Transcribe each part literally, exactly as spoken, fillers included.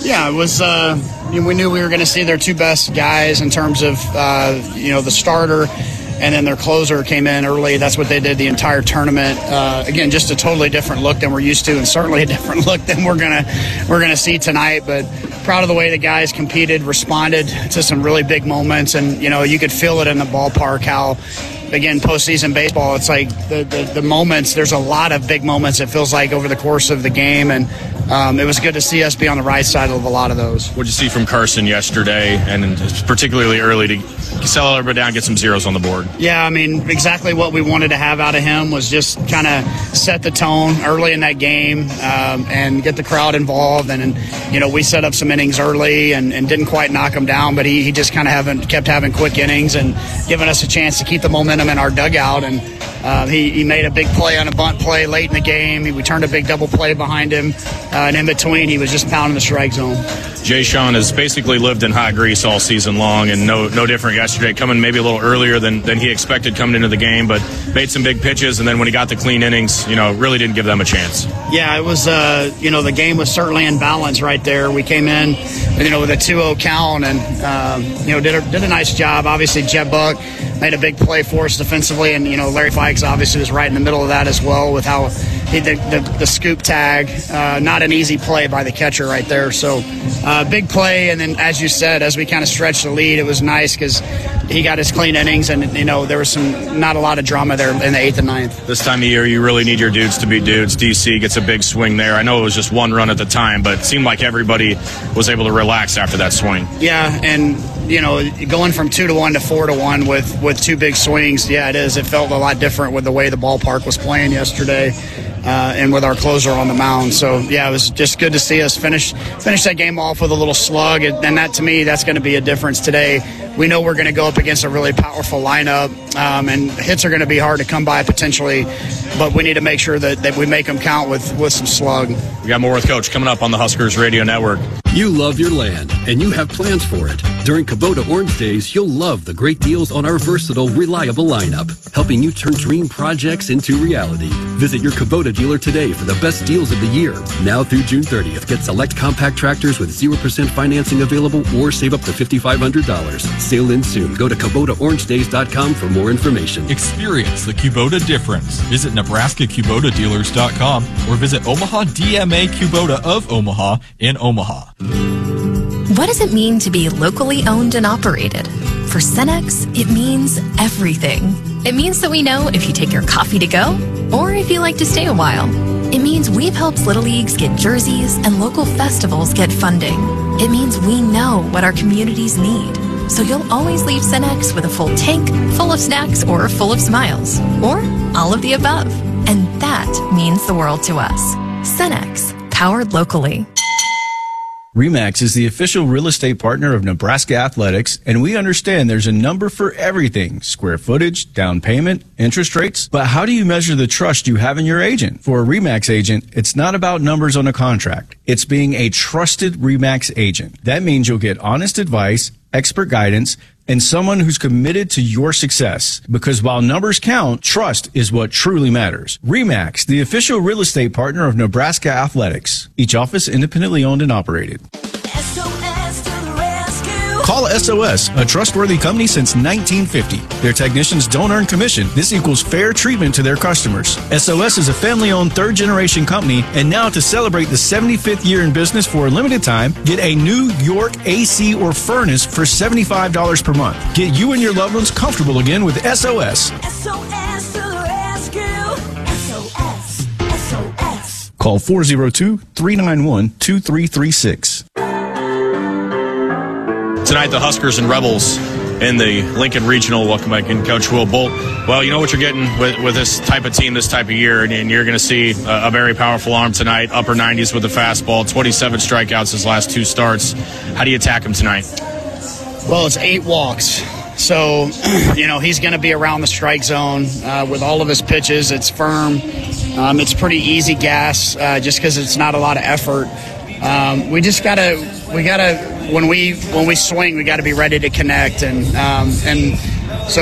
Yeah, it was. Uh, you know, we knew we were going to see their two best guys in terms of uh, you know the starter, and then their closer came in early. That's what they did the entire tournament. Uh, again, just a totally different look than we're used to, and certainly a different look than we're gonna we're gonna see tonight. But proud of the way the guys competed, responded to some really big moments, and you know you could feel it in the ballpark how. Again, postseason baseball, it's like the, the, the moments, there's a lot of big moments, it feels like, over the course of the game, and um, it was good to see us be on the right side of a lot of those. What did you see from Carson yesterday, and particularly early, to settle everybody down and get some zeros on the board? Yeah, I mean, exactly what we wanted to have out of him was just kind of set the tone early in that game um, and get the crowd involved, and, and, you know, we set up some innings early and, and didn't quite knock him down, but he, he just kind of haven't kept having quick innings and giving us a chance to keep the momentum in our dugout, and uh, he, he made a big play on a bunt play late in the game. He, we turned a big double play behind him, uh, and in between he was just pounding the strike zone. Jay Sean has basically lived in hot grease all season long, and no no different yesterday, coming maybe a little earlier than, than he expected coming into the game, but made some big pitches, and then when he got the clean innings, you know, really didn't give them a chance. Yeah, it was, uh, you know, the game was certainly in balance right there. We came in, you know, with a two oh count and, um, you know, did a, did a nice job. Obviously, Jeb Buck made a big play for us defensively, and, you know, Larry Fikes obviously was right in the middle of that as well with how he the, the, the scoop tag, uh, not an easy play by the catcher right there. So, uh, big play, and then, as you said, as we kind of stretched the lead, it was nice because he got his clean innings, and, you know, there was some not a lot of drama there in the eighth and ninth. This time of year, you really need your dudes to be dudes. D C gets a big swing there. I know it was just one run at the time, but it seemed like everybody was able to relax after that swing. Yeah, and, you know, going from two to one to four to one with, with two big swings, yeah, it is. It felt a lot different with the way the ballpark was playing yesterday. Uh, and with our closer on the mound. So, yeah, it was just good to see us finish finish that game off with a little slug. And that, to me, that's going to be a difference today. We know we're going to go up against a really powerful lineup, um, and hits are going to be hard to come by potentially, but we need to make sure that, that we make them count with, with some slug. We got more with Coach coming up on the Huskers Radio Network. You love your land, and you have plans for it. During Kubota Orange Days, you'll love the great deals on our versatile, reliable lineup, helping you turn dream projects into reality. Visit your Kubota dealer today for the best deals of the year. Now through June thirtieth, get select compact tractors with zero percent financing available or save up to five thousand five hundred dollars. Sale ends soon. Go to Kubota Orange Days dot com for more information. Experience the Kubota difference. Visit Nebraska Kubota Dealers dot com or visit Omaha D M A Kubota of Omaha in Omaha. What does it mean to be locally owned and operated? For Cenex, it means everything. It means that we know if you take your coffee to go or if you like to stay a while. It means we've helped Little Leagues get jerseys and local festivals get funding. It means we know what our communities need. So you'll always leave Cenex with a full tank, full of snacks, or full of smiles. Or all of the above. And that means the world to us. Cenex, powered locally. RE/MAX is the official real estate partner of Nebraska Athletics, and we understand there's a number for everything: square footage, down payment, interest rates. But how do you measure the trust you have in your agent? For a RE/MAX agent, it's not about numbers on a contract. It's being a trusted RE/MAX agent. That means you'll get honest advice, expert guidance, and someone who's committed to your success. Because while numbers count, trust is what truly matters. RE/MAX, the official real estate partner of Nebraska Athletics. Each office independently owned and operated. Call S O S, a trustworthy company since nineteen fifty. Their technicians don't earn commission. This equals fair treatment to their customers. S O S is a family-owned third-generation company, and now to celebrate the seventy-fifth year in business for a limited time, get a New York A C or furnace for seventy-five dollars per month. Get you and your loved ones comfortable again with S O S. S O S to the rescue. S O S. S O S. Call four oh two, three nine one, two three three six. Tonight, the Huskers and Rebels in the Lincoln Regional. Welcome back in, Coach Will Bolt. Well, you know what you're getting with, with this type of team, this type of year, and, and you're going to see a, a very powerful arm tonight, upper nineties with the fastball, twenty-seven strikeouts his last two starts. How do you attack him tonight? Well, it's eight walks. So, you know, he's going to be around the strike zone uh, with all of his pitches. It's firm. Um, it's pretty easy gas uh, just because it's not a lot of effort. Um, we just got to, we got to, when we when we swing, we got to be ready to connect, and um, and so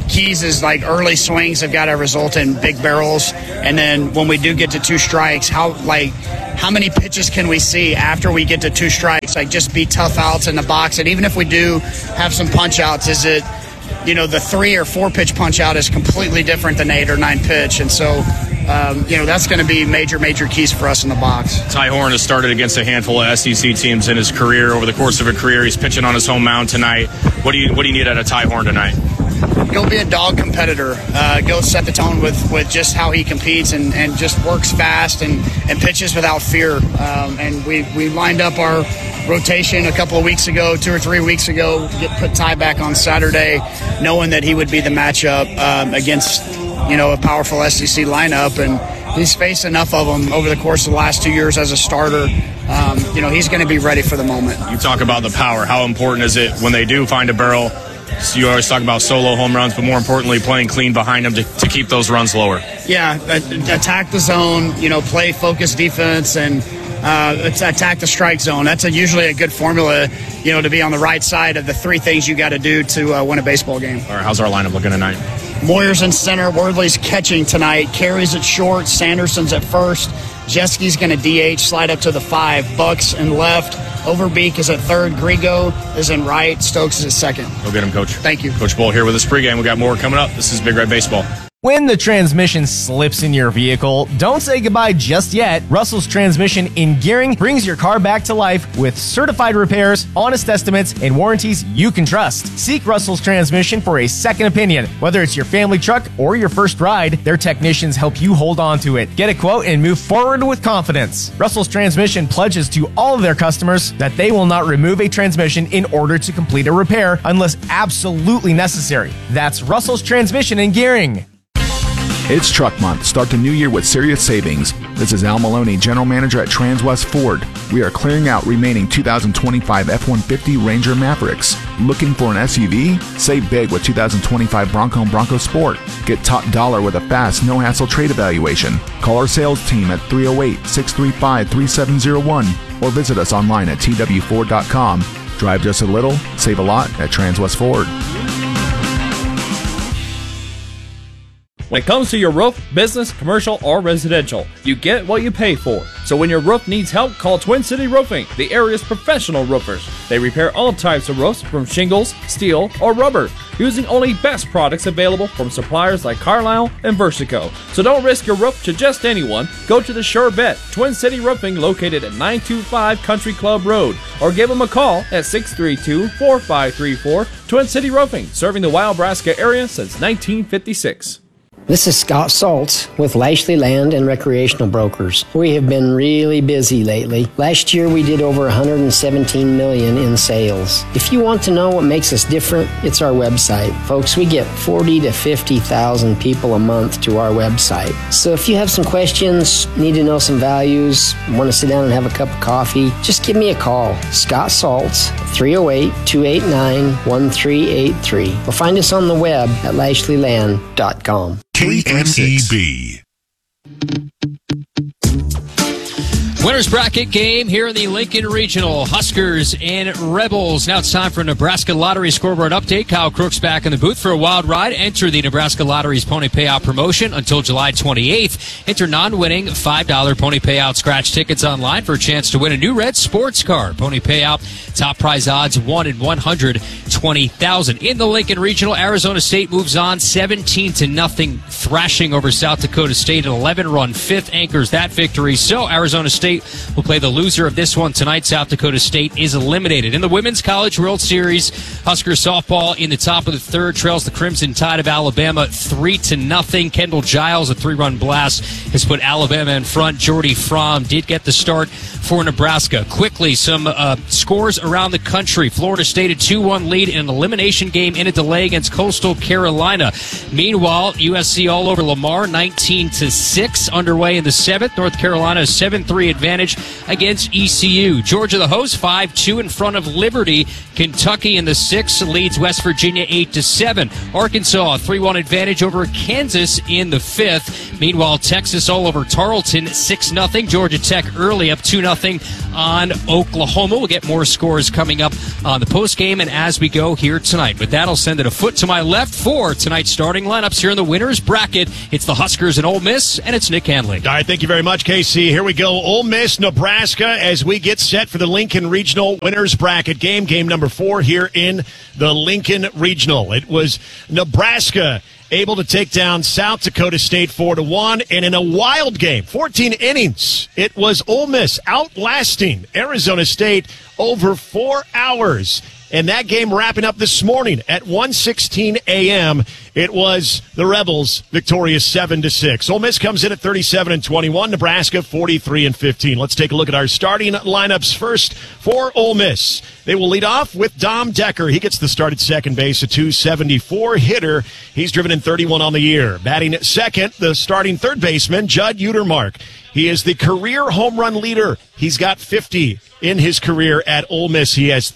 keys is like early swings have got to result in big barrels, and then when we do get to two strikes, how like how many pitches can we see after we get to two strikes? Like just be tough outs in the box, and even if we do have some punch outs, is it, you know, the three or four pitch punch out is completely different than eight or nine pitch, and so um, you know that's going to be major major keys for us in the box. Ty Horn has started against a handful of S E C teams in his career. Over the course of a career, he's pitching on his home mound tonight. What do you what do you need out of Ty Horn tonight? Go be a dog competitor. Uh, go set the tone with, with just how he competes and, and just works fast and, and pitches without fear. Um, and we, we lined up our rotation a couple of weeks ago, two or three weeks ago, get put Ty back on Saturday, knowing that he would be the matchup um, against, you know, a powerful S E C lineup. And he's faced enough of them over the course of the last two years as a starter. Um, you know, he's going to be ready for the moment. You talk about the power. How important is it when they do find a barrel? So you always talk about solo home runs, but more importantly, playing clean behind them to, to keep those runs lower. Yeah, attack the zone, you know, play focused defense, and uh, attack the strike zone. That's a, usually a good formula, you know, to be on the right side of the three things you got to do to uh, win a baseball game. All right, how's our lineup looking tonight? Moyer's in center, Worthley's catching tonight, Carey's at short, Sanderson's at first, Jeski's going to D H, slide up to the five, Bucks in left, Overbeek is at third, Grigo is in right, Stokes is at second. Go get him, Coach. Thank you. Coach Bull here with us pregame. We got more coming up. This is Big Red Baseball. When the transmission slips in your vehicle, don't say goodbye just yet. Russell's Transmission in Gearing brings your car back to life with certified repairs, honest estimates, and warranties you can trust. Seek Russell's Transmission for a second opinion. Whether it's your family truck or your first ride, their technicians help you hold on to it. Get a quote and move forward with confidence. Russell's Transmission pledges to all of their customers that they will not remove a transmission in order to complete a repair unless absolutely necessary. That's Russell's Transmission in Gearing. It's Truck Month. Start the new year with serious savings. This is Al Maloney, General Manager at Transwest Ford. We are clearing out remaining two thousand twenty-five F one fifty Ranger Mavericks. Looking for an S U V? Save big with two thousand twenty-five Bronco and Bronco Sport. Get top dollar with a fast, no-hassle trade evaluation. Call our sales team at three oh eight, six three five, three seven oh one or visit us online at T W Ford dot com. Drive just a little, save a lot at Transwest Ford. When it comes to your roof, business, commercial, or residential, you get what you pay for. So when your roof needs help, call Twin City Roofing, the area's professional roofers. They repair all types of roofs from shingles, steel, or rubber, using only best products available from suppliers like Carlisle and Versico. So don't risk your roof to just anyone. Go to the Sure Bet, Twin City Roofing, located at nine two five Country Club Road, or give them a call at six three two, four five three four. Twin City Roofing, serving the Wyobraska area since nineteen fifty-six. This is Scott Saltz with Lashley Land and Recreational Brokers. We have been really busy lately. Last year we did over one hundred seventeen million dollars in sales. If you want to know what makes us different, it's our website. Folks, we get forty to fifty thousand people a month to our website. So if you have some questions, need to know some values, want to sit down and have a cup of coffee, just give me a call. Scott Saltz, three oh eight, two eight nine, one three eight three. Or find us on the web at lashley land dot com. K M E B. Winners bracket game here in the Lincoln Regional. Huskers and Rebels. Now it's time for a Nebraska Lottery scoreboard update. Kyle Crook's back in the booth for a wild ride. Enter the Nebraska Lottery's Pony Payout promotion until July twenty-eighth. Enter non-winning five dollar Pony Payout scratch tickets online for a chance to win a new red sports car. Pony Payout, top prize odds one in one hundred twenty thousand. In the Lincoln Regional, Arizona State moves on seventeen to nothing, thrashing over South Dakota State. An eleven run fifth anchors that victory. So Arizona State will play the loser of this one tonight. South Dakota State is eliminated. In the Women's College World Series, Huskers softball in the top of the third trails the Crimson Tide of Alabama three to nothing. Kendall Giles, a three-run blast, has put Alabama in front. Jordy Fromm did get the start for Nebraska. Quickly, some uh, scores around the country. Florida State a two one lead in an elimination game in a delay against Coastal Carolina. Meanwhile, U S C all over Lamar, nineteen to six underway in the seventh. North Carolina a seven three advantage advantage against E C U. Georgia, the host, five two in front of Liberty. Kentucky in the sixth leads West Virginia eight to seven. Arkansas, three one advantage over Kansas in the fifth. Meanwhile, Texas all over Tarleton, six nothing. Georgia Tech early up two nothing on Oklahoma. We'll get more scores coming up on the postgame and as we go here tonight. With that, I'll send it a foot to my left for tonight's starting lineups here in the winner's bracket. It's the Huskers and Ole Miss, and it's Nick Hanley. All right, thank you very much, K C. Here we go. Ole Miss, Nebraska, as we get set for the Lincoln Regional winner's bracket game, game number four here in the Lincoln Regional. It was Nebraska able to take down South Dakota State four to one, and in a wild game, fourteen innings, it was Ole Miss outlasting Arizona State over four hours. And that game wrapping up this morning at one sixteen a.m. It was the Rebels victorious seven to six. Ole Miss comes in at thirty-seven and twenty-one. Nebraska forty-three and fifteen. Let's take a look at our starting lineups first for Ole Miss. They will lead off with Dom Decker. He gets the start at second base, a two seventy-four hitter. He's driven in thirty-one on the year. Batting at second, the starting third baseman, Judd Utermark. He is the career home run leader. He's got fifty in his career at Ole Miss. He has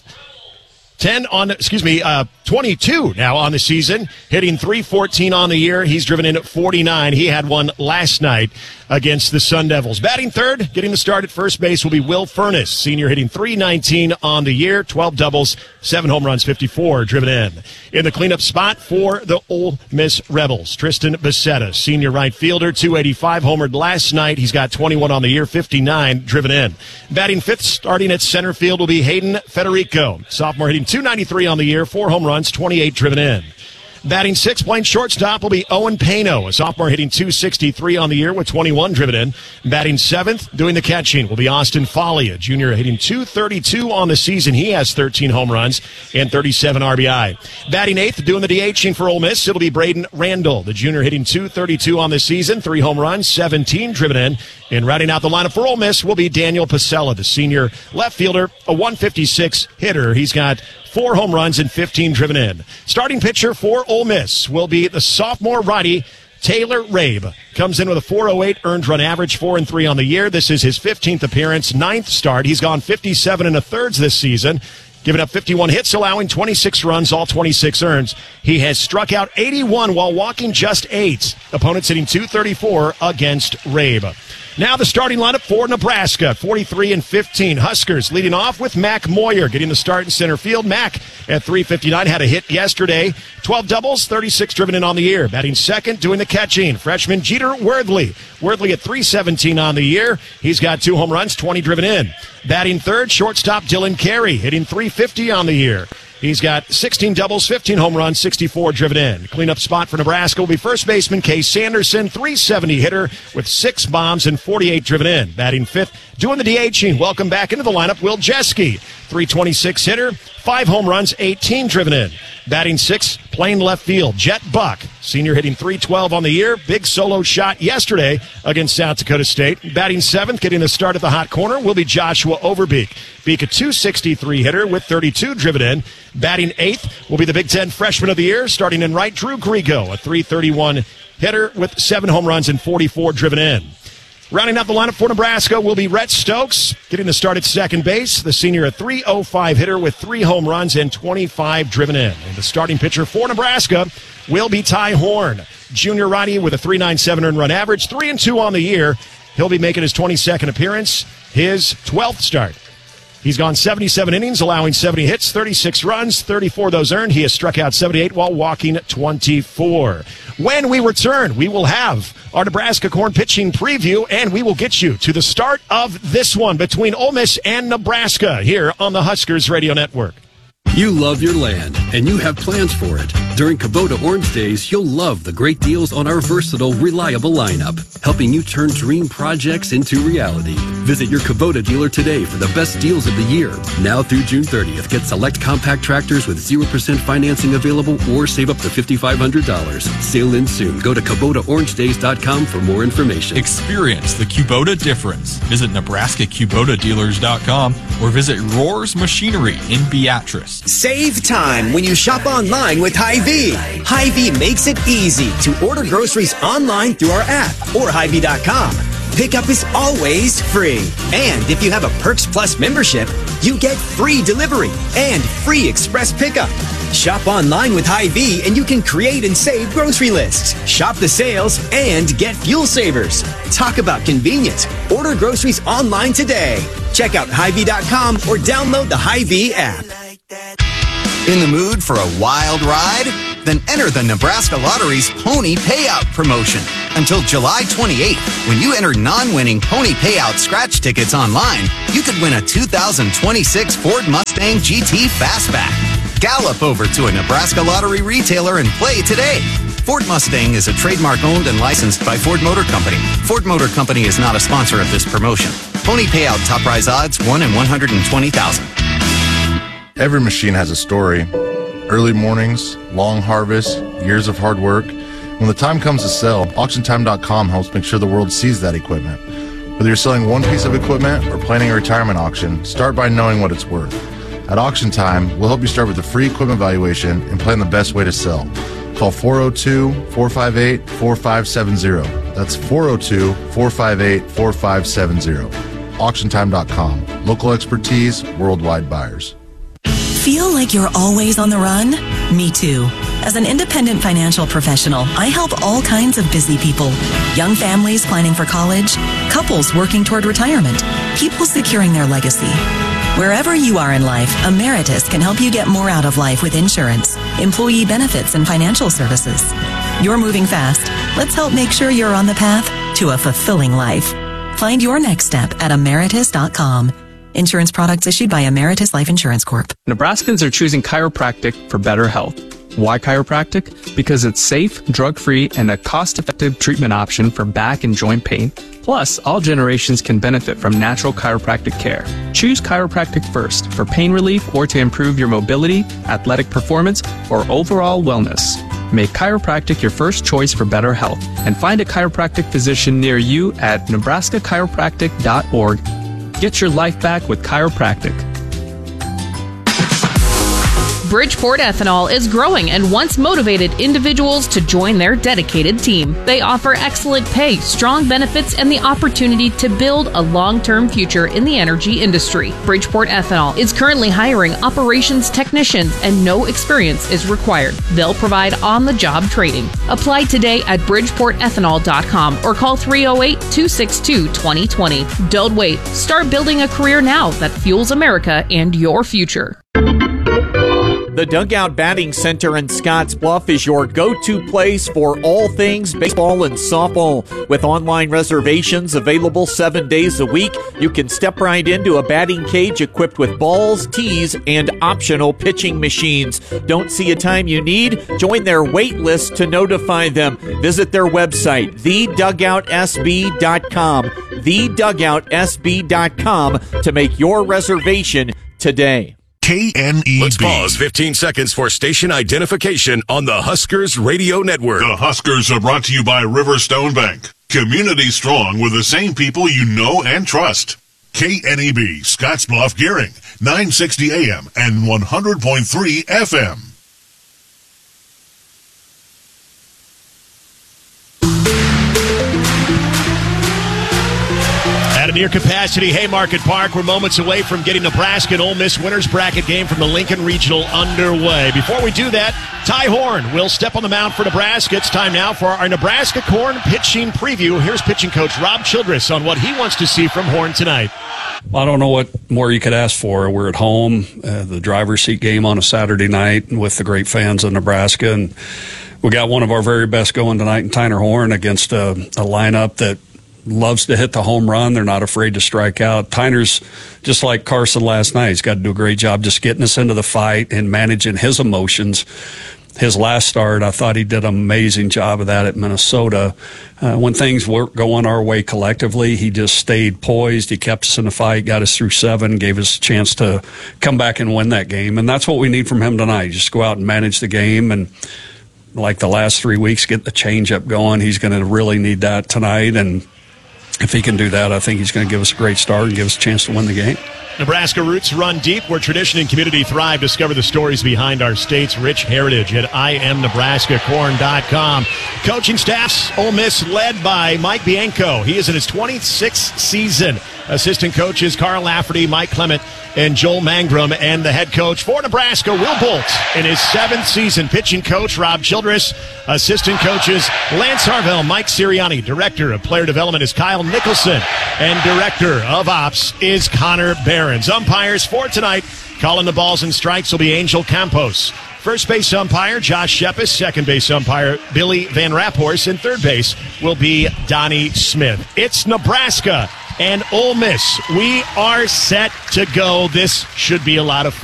ten on, excuse me, uh, twenty-two now on the season, hitting three fourteen on the year. He's driven in at forty-nine. He had one last night against the Sun Devils. Batting third, getting the start at first base will be Will Furness, senior, hitting three nineteen on the year, twelve doubles, seven home runs, fifty-four driven in. In the cleanup spot for the Ole Miss Rebels, Tristan Becerra, senior right fielder, two eighty-five, homered last night. He's got twenty-one on the year, fifty-nine driven in. Batting fifth, starting at center field will be Hayden Federico, sophomore, hitting two ninety-three on the year, four home runs, twenty-eight driven in. Batting sixth, playing shortstop will be Owen Pano, a sophomore, hitting two sixty-three on the year with twenty-one driven in. Batting seventh, doing the catching will be Austin Foley, a junior, hitting two thirty-two on the season. He has thirteen home runs and thirty-seven R B I. Batting eighth, doing the DHing for Ole Miss, it'll be Braden Randall, the junior, hitting two thirty-two on the season, three home runs, seventeen driven in. And rounding out the lineup for Ole Miss will be Daniel Pasella, the senior left fielder, a one fifty-six hitter. He's got four home runs and fifteen driven in. Starting pitcher for Ole Miss will be the sophomore righty Taylor Rabe. Comes in with a four oh eight earned run average, four and three on the year. This is his fifteenth appearance, ninth start. He's gone fifty-seven and a thirds this season, giving up fifty-one hits, allowing twenty-six runs, all twenty-six earns. He has struck out eighty-one while walking just eight. Opponents hitting two thirty-four against Rabe. Now the starting lineup for Nebraska, forty-three and fifteen. Huskers leading off with Mac Moyer, getting the start in center field. Mac at three fifty-nine had a hit yesterday. twelve doubles, thirty-six driven in on the year. Batting second, doing the catching, freshman Jeter Worthley. Worthley at three seventeen on the year. He's got two home runs, twenty driven in. Batting third, shortstop Dylan Carey, hitting three fifty on the year. He's got sixteen doubles, fifteen home runs, sixty-four driven in. Cleanup spot for Nebraska will be first baseman Case Sanderson, three seventy hitter with six bombs and forty-eight driven in. Batting fifth, doing the DHing. Welcome back into the lineup, Will Jeske, three twenty-six hitter, five home runs, eighteen driven in. Batting sixth, playing left field, Jet Buck, senior, hitting three twelve on the year. Big solo shot yesterday against South Dakota State. Batting seventh, getting the start at the hot corner, will be Joshua Overbeek. Beek, a two sixty-three hitter with thirty-two driven in. Batting eighth will be the Big Ten Freshman of the Year, starting in right, Drew Grigo, a three thirty-one hitter with seven home runs and forty-four driven in. Rounding out the lineup for Nebraska will be Rhett Stokes, getting the start at second base. The senior, a three oh five hitter with three home runs and twenty-five driven in. And the starting pitcher for Nebraska will be Ty Horn, junior righty with a three ninety-seven earned run average, three and two on the year. He'll be making his twenty-second appearance, his twelfth start. He's gone seventy-seven innings, allowing seventy hits, thirty-six runs, thirty-four of those earned. He has struck out seventy-eight while walking twenty-four. When we return, we will have our Nebraska corn pitching preview, and we will get you to the start of this one between Ole Miss and Nebraska here on the Huskers Radio Network. You love your land, and you have plans for it. During Kubota Orange Days, you'll love the great deals on our versatile, reliable lineup, helping you turn dream projects into reality. Visit your Kubota dealer today for the best deals of the year. Now through June thirtieth, get select compact tractors with zero percent financing available or save up to five thousand five hundred dollars. Sail in soon. Go to Kubota Orange Days dot com for more information. Experience the Kubota difference. Visit Nebraska Kubota Dealers dot com or visit Roars Machinery in Beatrice. Save time when you shop online with Hy-Vee. Hy-Vee makes it easy to order groceries online through our app or Hy-Vee dot com. pickup is always free. And if you have a Perks Plus membership, you get free delivery and free express pickup. Shop online with Hy-Vee and you can create and save grocery lists. Shop the sales and get fuel savers. Talk about convenience. Order groceries online today. Check out Hy Vee dot com or download the Hy-Vee app. In the mood for a wild ride? Then enter the Nebraska Lottery's Pony Payout promotion. Until July twenty-eighth, when you enter non-winning Pony Payout scratch tickets online, you could win a two thousand twenty-six Ford Mustang G T Fastback. Gallop over to a Nebraska Lottery retailer and play today. Ford Mustang is a trademark owned and licensed by Ford Motor Company. Ford Motor Company is not a sponsor of this promotion. Pony Payout top prize odds one in one hundred twenty thousand. Every machine has a story. Early mornings, long harvests, years of hard work. When the time comes to sell, auction time dot com helps make sure the world sees that equipment. Whether you're selling one piece of equipment or planning a retirement auction, start by knowing what it's worth. At Auction Time, we'll help you start with a free equipment valuation and plan the best way to sell. Call four oh two, four five eight, four five seven zero. That's four oh two, four five eight, four five seven zero. auction time dot com. Local expertise, worldwide buyers. Feel like you're always on the run? Me too. As an independent financial professional, I help all kinds of busy people. Young families planning for college, couples working toward retirement, people securing their legacy. Wherever you are in life, Emeritus can help you get more out of life with insurance, employee benefits, and financial services. You're moving fast. Let's help make sure you're on the path to a fulfilling life. Find your next step at emeritus dot com. Insurance products issued by Emeritus Life Insurance Corp. Nebraskans are choosing chiropractic for better health. Why chiropractic? Because it's safe, drug-free, and a cost-effective treatment option for back and joint pain. Plus, all generations can benefit from natural chiropractic care. Choose chiropractic first for pain relief or to improve your mobility, athletic performance, or overall wellness. Make chiropractic your first choice for better health and find a chiropractic physician near you at nebraska chiropractic dot org. Get your life back with chiropractic. Bridgeport Ethanol is growing and wants motivated individuals to join their dedicated team. They offer excellent pay, strong benefits, and the opportunity to build a long-term future in the energy industry. Bridgeport Ethanol is currently hiring operations technicians and no experience is required. They'll provide on-the-job training. Apply today at bridgeport ethanol dot com or call three oh eight, two six two, two oh two oh. Don't wait. Start building a career now that fuels America and your future. The Dugout Batting Center in Scottsbluff is your go-to place for all things baseball and softball. With online reservations available seven days a week, you can step right into a batting cage equipped with balls, tees, and optional pitching machines. Don't see a time you need? Join their wait list to notify them. Visit their website, the dugout s b dot com, the dugout s b dot com to make your reservation today. K N E B. Let's pause fifteen seconds for station identification on the Huskers Radio Network. The Huskers are brought to you by Riverstone Bank. Community strong with the same people you know and trust. K N E B, Scottsbluff, Gearing, nine sixty A M and one hundred point three F M. At a near-capacity Haymarket Park, we're moments away from getting Nebraska and Ole Miss winners bracket game from the Lincoln Regional underway. Before we do that, Ty Horn will step on the mound for Nebraska. It's time now for our Nebraska Corn pitching preview. Here's pitching coach Rob Childress on what he wants to see from Horn tonight. I don't know what more you could ask for. We're at home, uh, the driver's seat game on a Saturday night with the great fans of Nebraska, and we got one of our very best going tonight in Tyner Horn against a, a lineup that loves to hit the home run. They're not afraid to strike out. Tyner's just like Carson last night. He's got to do a great job just getting us into the fight and managing his emotions. His last start, I thought he did an amazing job of that at Minnesota. Uh, when things weren't going our way collectively, he just stayed poised. He kept us in the fight, got us through seven, gave us a chance to come back and win that game. And that's what we need from him tonight. Just go out and manage the game. And like the last three weeks, get the changeup going. He's going to really need that tonight. And if he can do that, I think he's going to give us a great start and give us a chance to win the game. Nebraska roots run deep where tradition and community thrive. Discover the stories behind our state's rich heritage at I am Nebraska Corn dot com. Coaching staffs, Ole Miss led by Mike Bianco. He is in his twenty-sixth season. Assistant coaches Carl Lafferty, Mike Clement, and Joel Mangrum. And the head coach for Nebraska, Will Bolt, in his seventh season. Pitching coach Rob Childress. Assistant coaches Lance Harvell, Mike Sirianni. Director of player development is Kyle Nicholson. And director of ops is Connor Behrens. Umpires for tonight, calling the balls and strikes will be Angel Campos. First base umpire, Josh Shepis. Second base umpire, Billy Van Raphorst. And third base will be Donnie Smith. It's Nebraska and Ole Miss. We are set to go. This should be a lot of fun.